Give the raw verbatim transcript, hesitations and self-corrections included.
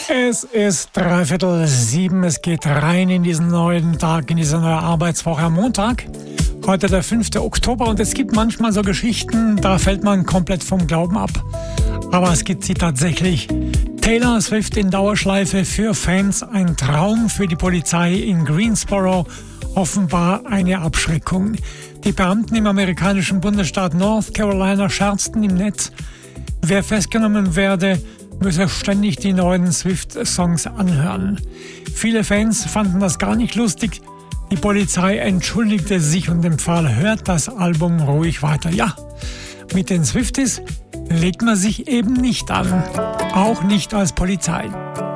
Es ist dreiviertel sieben, es geht rein in diesen neuen Tag, in diese neue Arbeitswoche am Montag. Heute der fünfte Oktober und es gibt manchmal so Geschichten, da fällt man komplett vom Glauben ab. Aber es gibt sie tatsächlich. Taylor Swift in Dauerschleife, für Fans ein Traum, für die Polizei in Greensboro offenbar eine Abschreckung. Die Beamten im amerikanischen Bundesstaat North Carolina scherzten im Netz, wer festgenommen werde, müsse ständig die neuen Swift-Songs anhören. Viele Fans fanden das gar nicht lustig. Die Polizei entschuldigte sich und empfahl, hört das Album ruhig weiter. Ja, mit den Swifties legt man sich eben nicht an. Auch nicht als Polizei.